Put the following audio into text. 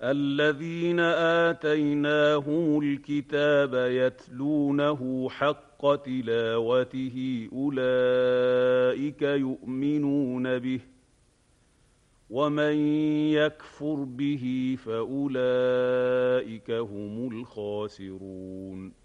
الذين آتيناهم الكتاب يتلونه حق تلاوته أولئك يؤمنون به ومن يكفر به فأولئك هم الخاسرون